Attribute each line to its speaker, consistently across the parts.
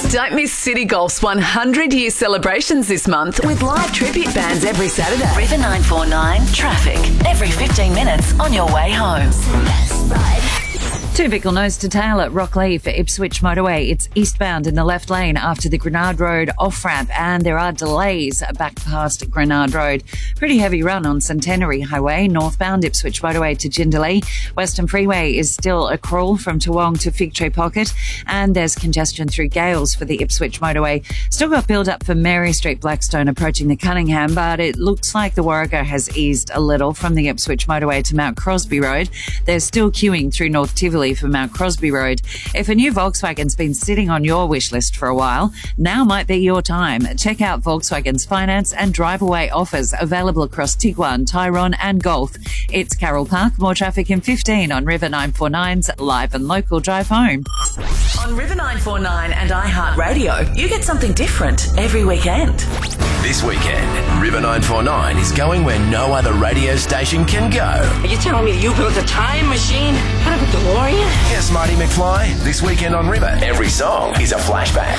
Speaker 1: Don't miss City Golf's 100-year celebrations this month with live tribute bands every Saturday.
Speaker 2: River 949 traffic every 15 minutes on your way home.
Speaker 3: Two-vehicle nose to tail at Rocklea for Ipswich Motorway. It's eastbound in the left lane after the Grenard Road off-ramp, and there are delays back past Grenard Road. Pretty heavy run on Centenary Highway, northbound Ipswich Motorway to Jindalee. Western Freeway is still a crawl from Toowong to Fig Tree Pocket, and there's congestion through Gales for the Ipswich Motorway. Still got build-up for Mary Street Blackstone approaching the Cunningham, but it looks like the Warrego has eased a little from the Ipswich Motorway to Mount Crosby Road. There's still queuing through North Tivoli for Mount Crosby Road. If a new Volkswagen's been sitting on your wish list for a while, now might be your time. Check out Volkswagen's finance and drive-away offers available across Tiguan, Tyrone and Golf. It's Carroll Park. More traffic in 15 on River 949's live and local drive home.
Speaker 2: On River 949 and iHeartRadio, you get something different every weekend.
Speaker 4: This weekend, River 949 is going where no other radio station can go.
Speaker 5: Are you telling me you built a time machine out of a DeLorean?
Speaker 4: Yes, Marty McFly. This weekend on River, every song is a flashback.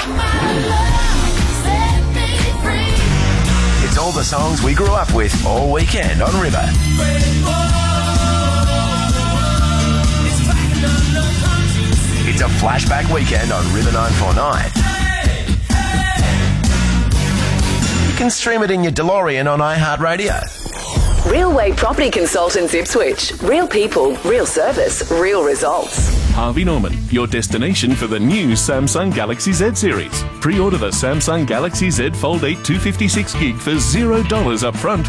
Speaker 4: It's all the songs we grew up with all weekend on River. It's a flashback weekend on River 949. You can stream it in your DeLorean on iHeartRadio.
Speaker 1: Realway Property Consultants Ipswich. Real people, real service, real results.
Speaker 6: Harvey Norman, your destination for the new Samsung Galaxy Z series. Pre-order the Samsung Galaxy Z Fold 8 256 gig for $0 up front